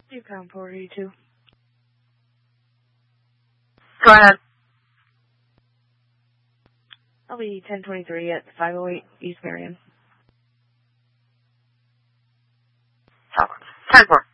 Yukon 482. Go ahead. I'll be 1023 at 508 East Marion. 10-4.